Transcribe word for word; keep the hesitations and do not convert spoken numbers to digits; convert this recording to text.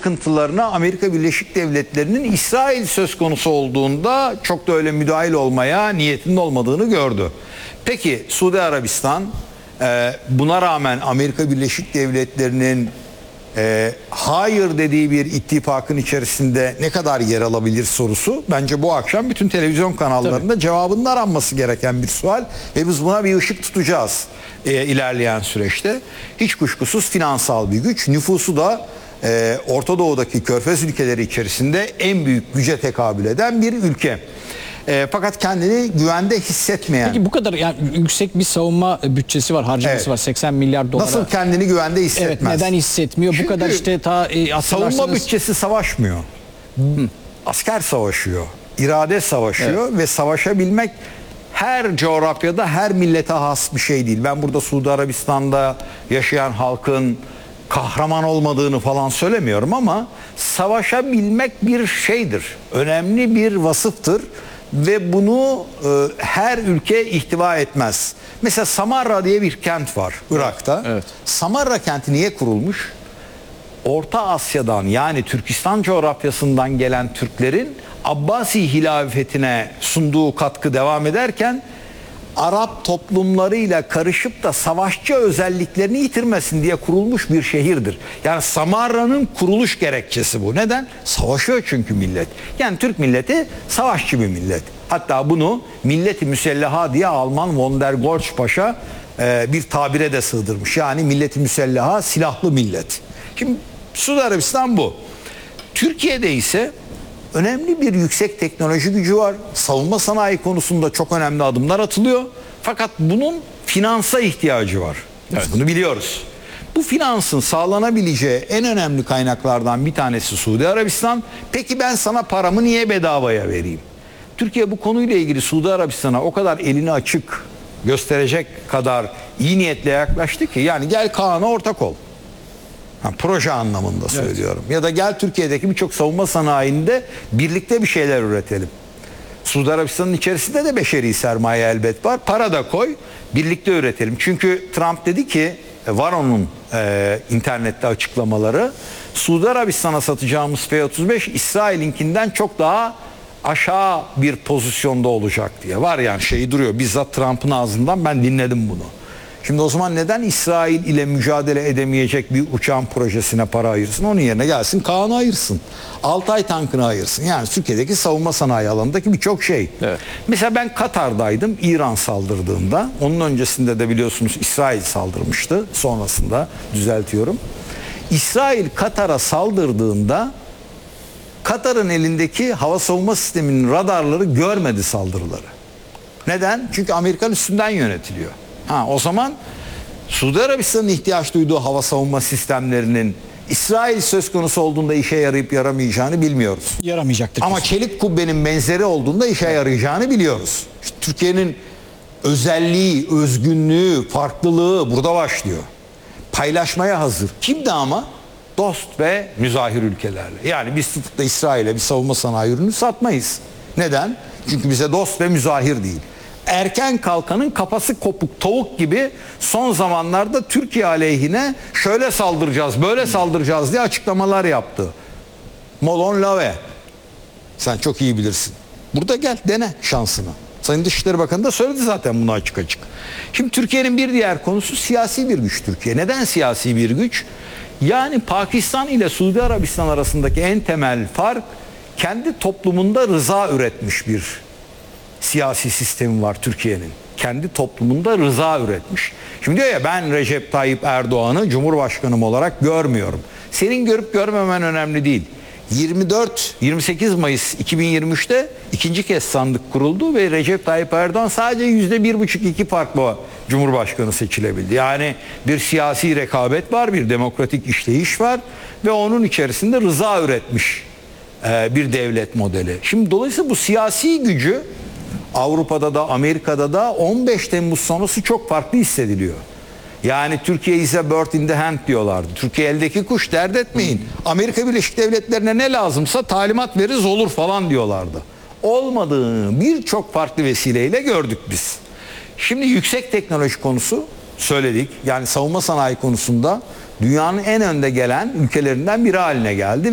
sıkıntılarına Amerika Birleşik Devletleri'nin İsrail söz konusu olduğunda çok da öyle müdahil olmaya niyetinin olmadığını gördü. Peki Suudi Arabistan e, buna rağmen Amerika Birleşik Devletleri'nin e, hayır dediği bir ittifakın içerisinde ne kadar yer alabilir sorusu bence bu akşam bütün televizyon kanallarında Tabii. cevabının aranması gereken bir sual ve biz buna bir ışık tutacağız e, ilerleyen süreçte. Hiç kuşkusuz finansal bir güç, nüfusu da e, Orta Doğu'daki Körfez ülkeleri içerisinde en büyük güce tekabül eden bir ülke. E, fakat kendini güvende hissetmeyen. Peki bu kadar yani yüksek bir savunma bütçesi var, harcaması evet. var, seksen milyar dolara. Nasıl kendini güvende hissetmez? Evet, neden hissetmiyor? Çünkü bu kadar işte ta e, savunma bütçesi savaşmıyor. Hı. Asker savaşıyor, irade savaşıyor evet. ve savaşabilmek her coğrafyada her millete has bir şey değil. Ben burada Suudi Arabistan'da yaşayan halkın kahraman olmadığını falan söylemiyorum ama savaşabilmek bir şeydir. Önemli bir vasıftır. Ve bunu e, her ülke ihtiva etmez. Mesela Samarra diye bir kent var Irak'ta. Evet. Samarra kenti niye kurulmuş? Orta Asya'dan yani Türkistan coğrafyasından gelen Türklerin Abbasi hilafetine sunduğu katkı devam ederken Arap toplumlarıyla karışıp da savaşçı özelliklerini yitirmesin diye kurulmuş bir şehirdir. Yani Samarra'nın kuruluş gerekçesi bu. Neden? Savaşıyor çünkü millet. Yani Türk milleti savaşçı bir millet. Hatta bunu milleti müsellaha diye Alman von der Goltz Paşa e, bir tabire de sığdırmış. Yani milleti müsellaha silahlı millet. Şimdi Suudi Arabistan bu. Türkiye'de ise önemli bir yüksek teknoloji gücü var. Savunma sanayi konusunda çok önemli adımlar atılıyor. Fakat bunun finansa ihtiyacı var. Biz evet. bunu biliyoruz. Bu finansın sağlanabileceği en önemli kaynaklardan bir tanesi Suudi Arabistan. Peki ben sana paramı niye bedavaya vereyim? Türkiye bu konuyla ilgili Suudi Arabistan'a o kadar elini açık gösterecek kadar iyi niyetle yaklaştı ki yani gel Kaan'a ortak ol. Ha, proje anlamında söylüyorum. Evet. Ya da gel Türkiye'deki birçok savunma sanayinde birlikte bir şeyler üretelim. Suudi Arabistan'ın içerisinde de beşeri sermaye elbet var. Para da koy, birlikte üretelim. Çünkü Trump dedi ki, var onun e, internette açıklamaları. Suudi Arabistan'a satacağımız F otuz beş İsrail'inkinden çok daha aşağı bir pozisyonda olacak diye. Var yani şeyi duruyor. Bizzat Trump'ın ağzından ben dinledim bunu. Şimdi o zaman neden İsrail ile mücadele edemeyecek bir uçağın projesine para ayırsın? Onun yerine gelsin Kaan'ı ayırsın. Altay tankını ayırsın. Yani Türkiye'deki savunma sanayi alanındaki birçok şey. Evet. Mesela ben Katar'daydım İran saldırdığında. Onun öncesinde de biliyorsunuz İsrail saldırmıştı. Sonrasında düzeltiyorum. İsrail Katar'a saldırdığında Katar'ın elindeki hava savunma sisteminin radarları görmedi saldırıları. Neden? Çünkü Amerikan üstünden yönetiliyor. Ha, o zaman Suudi Arabistan'ın ihtiyaç duyduğu hava savunma sistemlerinin İsrail söz konusu olduğunda işe yarayıp yaramayacağını bilmiyoruz. Yaramayacaktır. Ama kesin. Çelik kubbenin benzeri olduğunda işe yarayacağını biliyoruz. İşte Türkiye'nin özelliği, özgünlüğü, farklılığı burada başlıyor. Paylaşmaya hazır. Kimdi ama? Dost ve müzahir ülkelerle. Yani biz tutup da İsrail'e bir savunma sanayi ürünü satmayız. Neden? Çünkü bize dost ve müzahir değil. Erken kalkanın kafası kopuk tavuk gibi son zamanlarda Türkiye aleyhine şöyle saldıracağız, böyle saldıracağız diye açıklamalar yaptı. Molon Lave. Sen çok iyi bilirsin. Burada gel dene şansını. Sayın Dışişleri Bakanı da söyledi zaten bunu açık açık. Şimdi Türkiye'nin bir diğer konusu siyasi bir güç Türkiye. Neden siyasi bir güç? Yani Pakistan ile Suudi Arabistan arasındaki en temel fark kendi toplumunda rıza üretmiş bir siyasi sistemi var Türkiye'nin. Kendi toplumunda rıza üretmiş. Şimdi diyor ya ben Recep Tayyip Erdoğan'ı Cumhurbaşkanım olarak görmüyorum. Senin görüp görmemen önemli değil. yirmi dört yirmi sekiz Mayıs iki bin yirmi üçte ikinci kez sandık kuruldu ve Recep Tayyip Erdoğan sadece yüzde bir buçuk iki farkla Cumhurbaşkanı seçilebildi. Yani bir siyasi rekabet var, bir demokratik işleyiş var ve onun içerisinde rıza üretmiş bir devlet modeli. Şimdi dolayısıyla bu siyasi gücü Avrupa'da da Amerika'da da on beş Temmuz sonrası çok farklı hissediliyor. Yani Türkiye is a bird in the hand diyorlardı. Türkiye eldeki kuş, dert etmeyin. Amerika Birleşik Devletleri'ne ne lazımsa talimat veririz olur falan diyorlardı. Olmadığını birçok farklı vesileyle gördük biz. Şimdi yüksek teknoloji konusu söyledik. Yani savunma sanayi konusunda dünyanın en önde gelen ülkelerinden biri haline geldi.